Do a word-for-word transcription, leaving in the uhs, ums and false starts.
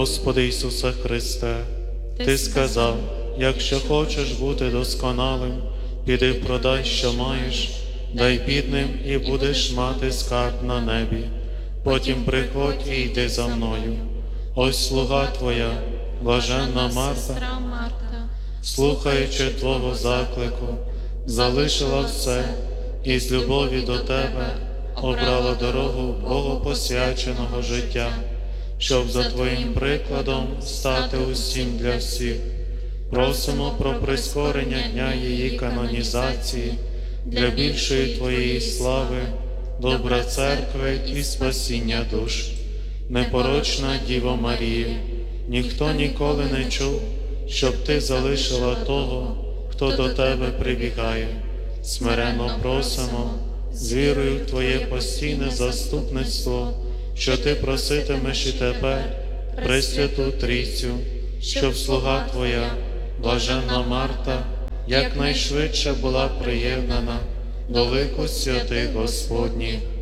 Господи Ісусе Христе, Ти сказав, якщо хочеш бути досконалим, піди продай, що маєш, дай бідним, і будеш мати скарб на небі. Потім приходь і йди за мною. Ось слуга Твоя, блаженна Марта, слухаючи Твого заклику, залишила все і з любові до Тебе обрала дорогу богопосвяченого життя, щоб за Твоїм прикладом стати усім для всіх. Просимо про прискорення дня її канонізації для більшої Твоєї слави, добра церкви і спасіння душ. Непорочна Діво Марія, ніхто ніколи не чув, щоб Ти залишила того, хто до Тебе прибігає. Смиренно просимо, з вірою в Твоє постійне заступництво, що Ти проситимеш і тепер Пресвяту Трійцю, щоб слуга Твоя, блаженна Марта, якнайшвидше була приєднана до лику святих Господніх.